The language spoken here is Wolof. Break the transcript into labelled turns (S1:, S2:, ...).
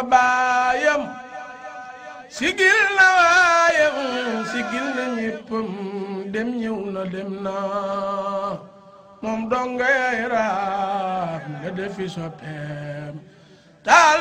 S1: baayam sigil na waayam sigil na ñéppam dem ñëw na dem na moom donga yaay raam nga defi soppeem taal